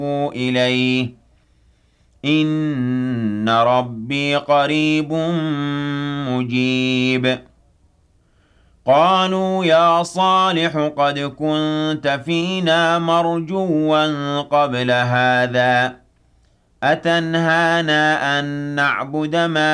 إِلَيْهِ إِنَّ رَبِّي قَرِيبٌ مُّجِيبٌ قالوا يا صالح قد كنت فينا مرجوا قبل هذا أتنهانا أن نعبد ما